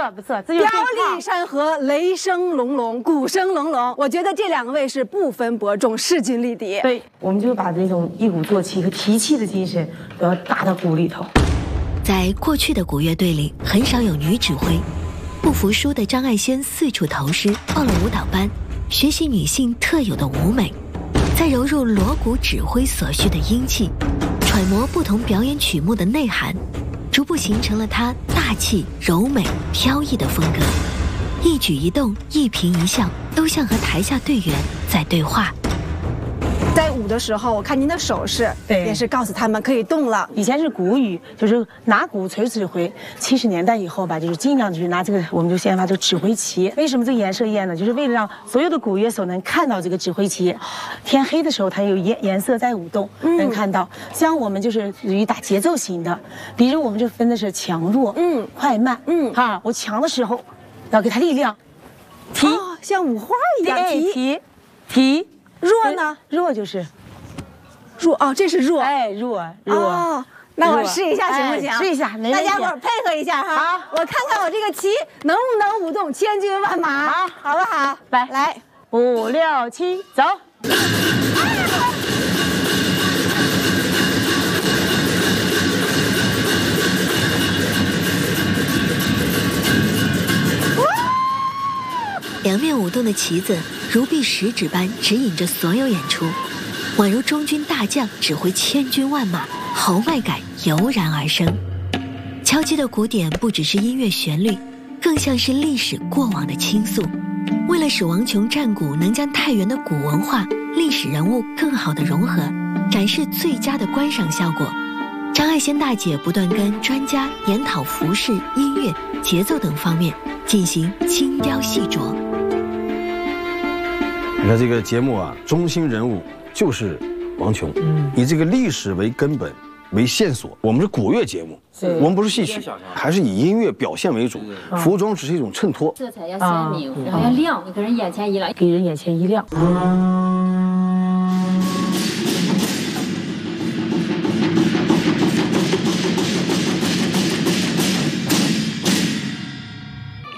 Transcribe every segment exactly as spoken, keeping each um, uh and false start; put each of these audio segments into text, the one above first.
错不错，这就表里山河，雷声隆隆，鼓声隆隆。我觉得这两位是不分伯仲，势均力敌。 对，我们就把这种一鼓作气和提气的精神都要打到鼓里头。 在过去的鼓乐队里，很少有女指挥。不服输的张爱仙四处投师，报了舞蹈班，学习女性特有的舞美，再揉入锣鼓指挥所需的音气，揣摩不同表演曲目的内涵，逐步形成了她大气、柔美、飘逸的风格。一举一动、一颦一笑，都像和台下队员在对话。 在舞的时候，我看您的手势， 对， 也是告诉他们可以动了。 以前是鼓语，就是拿鼓锤指挥。七十年代以后吧，就是尽量就是拿这个，我们就先发这个指挥旗。为什么这个颜色艳呢？就是为了让所有的鼓乐手能看到这个指挥旗。天黑的时候，它有颜颜色在舞动，嗯、能看到。像我们就是属于打节奏型的，比如我们就分的是强弱，嗯，快慢，嗯，哈，我强的时候要给它力量，提， 哦、像舞花一样提提提。 弱呢？ 弱就是弱哦，这是弱， 哎，弱弱。 哦，那我试一下行不行？ 哎、试一下， 大家伙配合一下哈。好，我看看我这个旗能不能舞动千军万马。 好， 好不好？ 来来， 五六七，走。 两面舞动的旗子如臂食指般指引着所有演出，宛如中军大将指挥千军万马，豪迈感油然而生。敲击的鼓点不只是音乐旋律，更像是历史过往的倾诉。为了使王琼战鼓能将太原的鼓文化、历史人物更好的融合，展示最佳的观赏效果，张爱仙大姐不断跟专家研讨服饰、音乐、节奏等方面进行精雕细琢。 你看这个节目啊，中心人物就是王琼，嗯，以这个历史为根本为线索。我们是古乐节目，我们不是戏曲，还是以音乐表现为主，服装只是一种衬托。 色彩要鲜明，然后要亮，给人眼前一亮， 给人眼前一亮。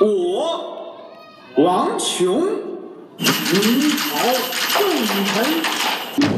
我王琼。明朝正臣